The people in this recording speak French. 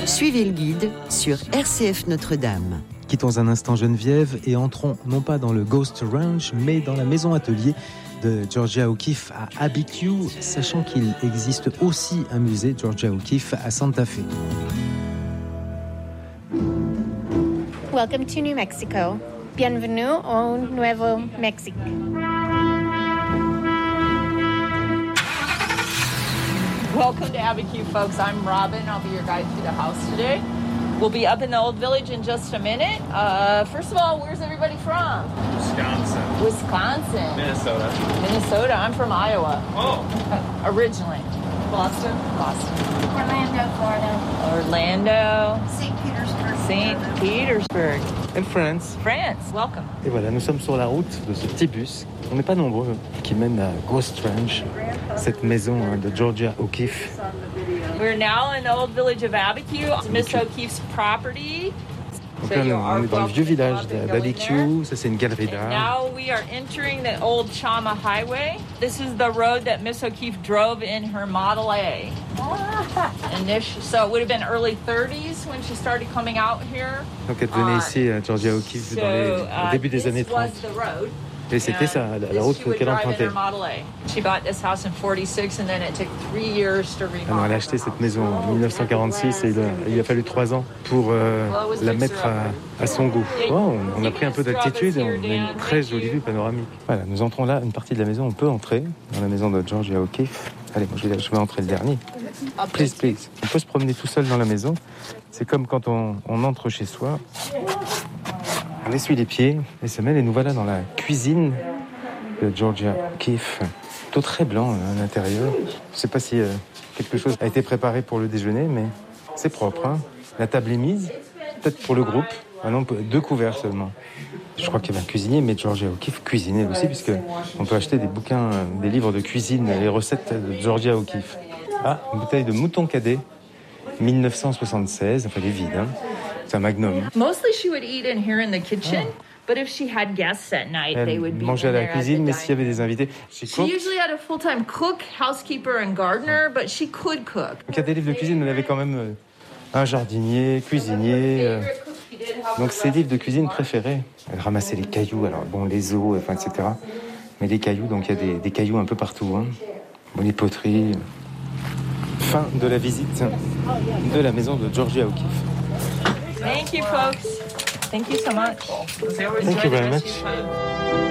Suivez le guide sur RCF Notre-Dame. Quittons un instant Geneviève et entrons non pas dans le Ghost Ranch, mais dans la maison atelier de Georgia O'Keeffe à Abiquiu, sachant qu'il existe aussi un musée Georgia O'Keeffe à Santa Fe. Welcome to New Mexico. Bienvenue au Nuevo Mexico. Welcome to Abiquiu, folks. I'm Robin. I'll be your guide through the house today. We'll be up in the old village in just a minute. First of all, where's everybody from? Wisconsin. Minnesota. I'm from Iowa. Oh. Originally. Boston. Orlando, Florida. Orlando. St. Petersburg. And France. Welcome. Et voilà, nous sommes sur la route de ce petit bus. On n'est pas nombreux, qui mène à Ghost Ranch, cette maison de Georgia O'Keeffe. We're now in the old village of Abiquiu. It's Miss O'Keeffe's property. Donc là, on est dans le vieux village d'Abiquiu. Ça, c'est une galerie d'art. Now we are entering the old Chama Highway. This is the road that Miss O'Keeffe drove in her Model A. So it would have been early 30s when she started coming out here. Donc elle venait ici à Georgia O'Keeffe au début des années 30. Et c'était ça, la route qu'elle empruntait. Alors elle a acheté cette maison en 1946 et il a fallu 3 ans pour la mettre à son goût. Oh, on a pris un peu d'altitude et on a une très jolie vue panoramique. Voilà, nous entrons là, une partie de la maison, on peut entrer dans la maison de Georgia O'Keeffe. Allez, moi je vais entrer le dernier. Please. On peut se promener tout seul dans la maison. C'est comme quand on entre chez soi. On essuie les pieds, les semelles et nous voilà dans la cuisine de Georgia O'Keeffe. Tout très blanc à l'intérieur. Je ne sais pas si quelque chose a été préparé pour le déjeuner, mais c'est propre. Hein. La table est mise, peut-être pour le groupe. Ah non, 2 couverts seulement. Je crois qu'il y avait un cuisinier, mais Georgia O'Keeffe cuisinait aussi, puisqu'on peut acheter des bouquins, des livres de cuisine, les recettes de Georgia O'Keeffe. Ah, une bouteille de mouton cadet, 1976, enfin elle est vide, hein. C'est un magnum. Mostly she would eat in here in the kitchen, but if she had guests at night, they would be mangeait à la cuisine, mais s'il y avait des invités, she usually had a full-time cook, housekeeper and gardener, but she could cook. Donc il y a des livres de cuisine, elle avait quand même un jardinier, cuisinier. Donc ses livres de cuisine préférés. Elle ramassait les cailloux, alors bon, les os, enfin, etc. Mais les cailloux, donc il y a des cailloux un peu partout. Hein. Bon, les poteries. Fin de la visite de la maison de Georgia O'Keeffe. Thank you, folks. Thank you so much. Thank you very much.